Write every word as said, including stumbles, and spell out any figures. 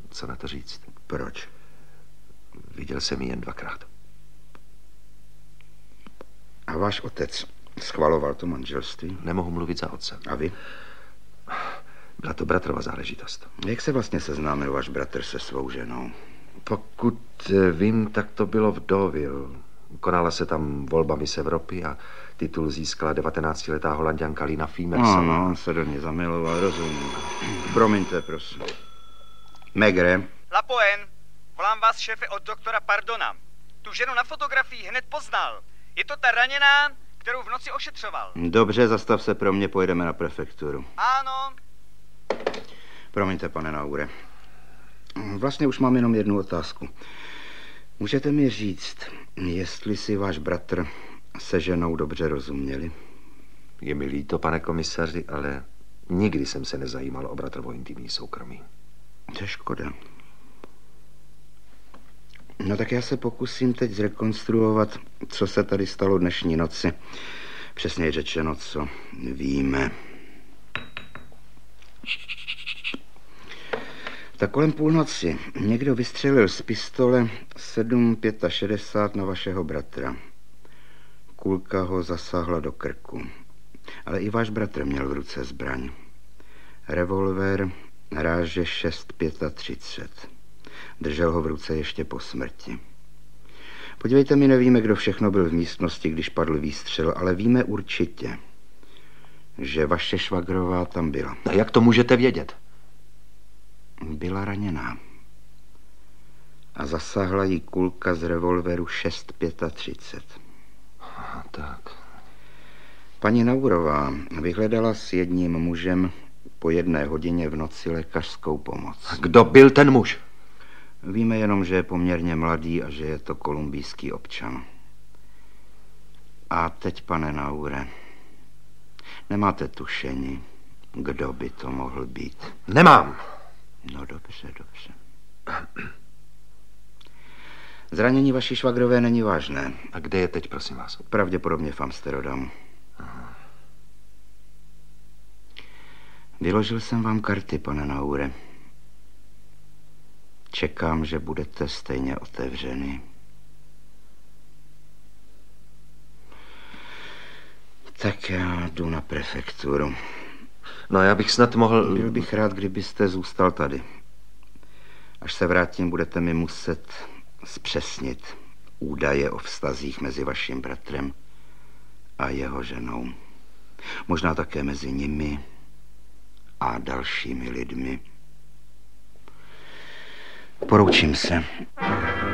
co na to říct. Proč? Viděl jsem ji jen dvakrát. A váš otec schvaloval to manželství? Nemohu mluvit za otce. A vy? Byla to bratrova záležitost. Jak se vlastně seznámil váš bratr se svou ženou? Pokud vím, tak to bylo v Deauville. Konala se tam volba Miss Evropy a titul získala devatenáctiletá Holanďanka Lina Fiemersová. No, no, on se do ní zamiloval, rozumím. Promiňte, prosím. Megre. Lapoen, volám vás, šéfe, od doktora Pardona. Tu ženu na fotografii hned poznal. Je to ta raněná, kterou v noci ošetřoval. Dobře, zastav se pro mě, pojedeme na prefekturu. Ano. Promiňte, pane Naure. Vlastně už mám jenom jednu otázku. Můžete mi říct, jestli si váš bratr se ženou dobře rozuměli? Je mi líto, pane komisaři, ale nikdy jsem se nezajímal o bratrovo intimní soukromí. To je škoda. No tak já se pokusím teď zrekonstruovat, co se tady stalo dnešní noci. Přesně řečeno, co víme. Tak kolem půlnoci někdo vystřelil z pistole sedm šedesát pět na vašeho bratra. Kulka ho zasáhla do krku. Ale i váš bratr měl v ruce zbraň. Revolver ráže šest třicet pět. Držel ho v ruce ještě po smrti. Podívejte, my nevíme, kdo všechno byl v místnosti, když padl výstřel, ale víme určitě, že vaše švagrová tam byla. A jak to můžete vědět? Byla raněná. A zasáhla jí kulka z revolveru šest třicet pět. Aha, tak. Paní Naurová vyhledala s jedním mužem po jedné hodině v noci lékařskou pomoc. Kdo byl ten muž? Víme jenom, že je poměrně mladý a že je to kolumbijský občan. A teď, pane Naure, nemáte tušení, kdo by to mohl být? Nemám. No dobře, dobře. Zranění vaší švagrové není vážné. A kde je teď, prosím vás? Pravděpodobně v Amsterdamu. Aha. Vyložil jsem vám karty, pane Naure. Čekám, že budete stejně otevřený. Tak já jdu na prefekturu. No, já bych snad mohl... Byl bych rád, kdybyste zůstal tady. Až se vrátím, budete mi muset zpřesnit údaje o vztazích mezi vaším bratrem a jeho ženou. Možná také mezi nimi a dalšími lidmi. Poroučím se.